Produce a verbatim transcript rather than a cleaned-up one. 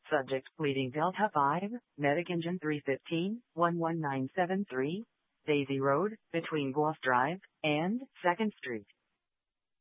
Subject pleading Delta five, Medic Engine three fifteen, one one nine seven three, Daisy Road, between Goss Drive and second Street.